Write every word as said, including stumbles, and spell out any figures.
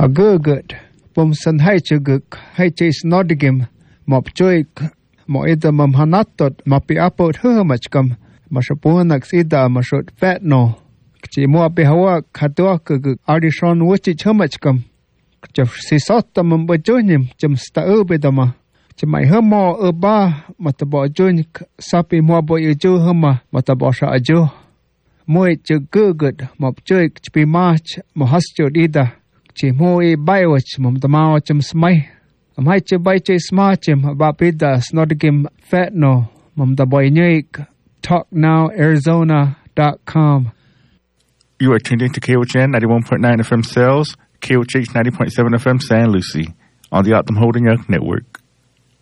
Hagurgut, Bumsan Haichuguk, Haichis Nordigim, Mop Joik, Moida Mamhanatot, Mapi Apot Hermachkam, Mashapuanax Ida, Mashot Fatno, Chimua Behawa, Katuakuguk, Ardishon Wichich Hermachkam, Jaf Sisotam Bajonim, Jim Sta Ubedama, Jimai Hermo Uba, Matabo Join, Sapi Moabo Uju Herma, Matabosha Ajo, Moit Jugurgut, Mop Joik, Chipi March, Mohasjo Ida. Chỉ mua bay vào chấm tao mau chấm smay, am hai chấm bay chơi smart chấm ba pida snodgim fat no, mầm tao boy nhảy talk now arizona dot com. You are tuned into K O H N ninety-one point nine F M Sales, K O H H ninety point seven F M San Lucie on the Optum Holding Network.